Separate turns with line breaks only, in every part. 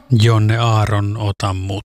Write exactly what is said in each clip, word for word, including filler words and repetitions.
Jonne Aaron, ota mut.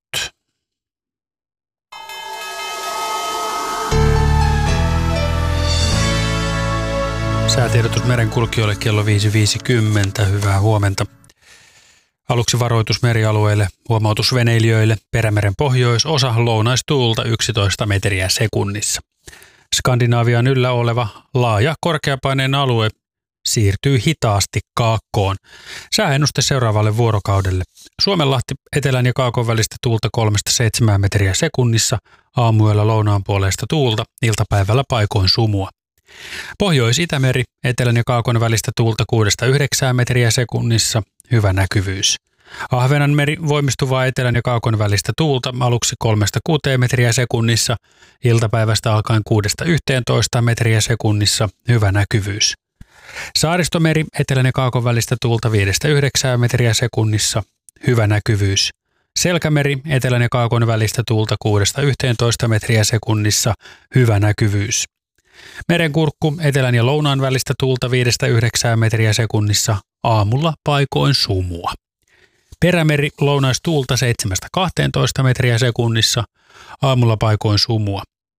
Säätiedotus merenkulkijoille kello viisi viisikymmentä. Hyvää huomenta. Aluksi varoitus merialueille, huomautus veneilijöille, Perämeren pohjoisosa, lounaistuulta yksitoista metriä sekunnissa. Skandinaavian yllä oleva laaja korkeapaineen alue siirtyy hitaasti kaakkoon. Sääennuste seuraavalle vuorokaudelle. Suomenlahti etelän ja kaakon välistä tuulta kolmesta seitsemään metriä sekunnissa, aamuyöllä lounaan puoleista tuulta, iltapäivällä paikoin sumua. Pohjois-Itämeri etelän ja kaakon välistä tuulta kuudesta yhdeksään metriä sekunnissa, hyvä näkyvyys. Ahvenanmeri voimistuvaa etelän ja kaakon välistä tuulta aluksi kolmesta kuuteen metriä sekunnissa, iltapäivästä alkaen kuudesta yhteentoista metriä sekunnissa, hyvä näkyvyys. Saaristomeri etelän ja kaakon välistä tuulta viidestä yhdeksään metriä sekunnissa, hyvä näkyvyys. Selkämeri etelän ja kaakon välistä tuulta kuudesta yhteentoista metriä sekunnissa, hyvä näkyvyys. Merenkurkku etelän ja lounaan välistä tuulta viidestä yhdeksään metriä sekunnissa, aamulla paikoin sumua. Perämeri lounaistuulta seitsemästä kahteentoista metriä sekunnissa, aamulla paikoin sumua.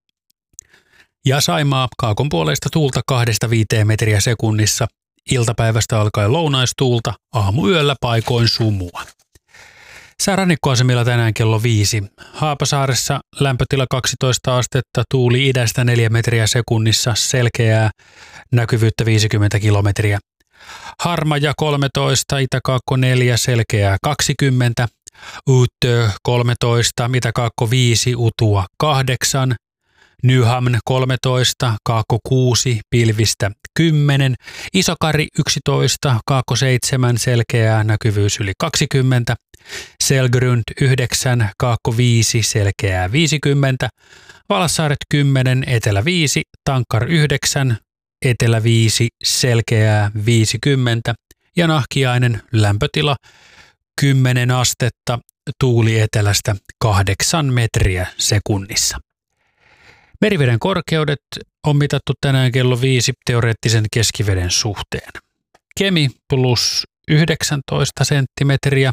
Ja Saimaa kaakon puoleista tuulta kahdesta viiteen metriä sekunnissa, iltapäivästä alkaen lounaistuulta, aamuyöllä paikoin sumua. Säärannikkoasemilla tänään kello viisi. Haapasaaressa lämpötila kaksitoista astetta, tuuli idästä neljä metriä sekunnissa, selkeää, näkyvyyttä viisikymmentä kilometriä. Harmaja kolmetoista, Itäkaakko neljä, selkeää kaksikymmentä. Utö kolmetoista, Itäkaakko viisi, Utua kahdeksan. Nyhamn kolmetoista, Kaakko kuusi, pilvistä kymmenen. Isokari yksitoista, Kaakko seitsemän, selkeää, näkyvyys yli kaksikymmentä. Selgrund yhdeksän, Kaakko viisi, selkeää viisikymmentä. Valassaaret kymmenen, Etelä viisi, Tankkar yhdeksän, Etelä viisi, selkeää viisikymmentä. Ja Nahkiainen lämpötila kymmenen astetta, tuuli etelästä kahdeksan metriä sekunnissa. Meriveden korkeudet on mitattu tänään kello viisi teoreettisen keskiveden suhteen. Kemi plus yhdeksäntoista senttimetriä,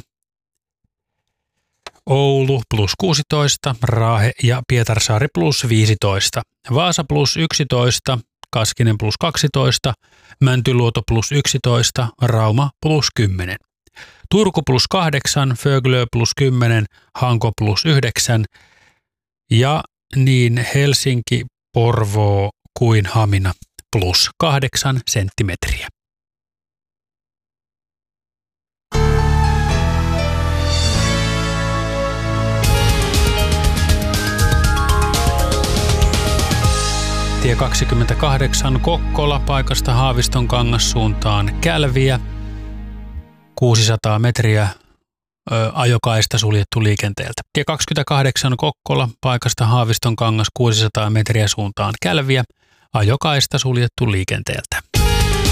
Oulu plus kuusitoista, Raahe ja Pietarsaari plus viisitoista, Vaasa plus yksitoista, Kaskinen plus kaksitoista, Mäntyluoto plus yksitoista, Rauma plus kymmenen. Turku plus kahdeksan, Föglö plus kymmenen, Hanko plus yhdeksän ja niin Helsinki, Porvoo kuin Hamina plus kahdeksan senttimetriä. Tie kaksikymmentäkahdeksan Kokkola paikasta Haaviston kangas suuntaan Kälviä, kuusisataa metriä. Ajokaista suljettu liikenteeltä. Tie kaksikymmentäkahdeksan Kokkola paikasta Haaviston kangas kuusisataa metriä suuntaan Kälviä, ajokaista suljettu liikenteeltä.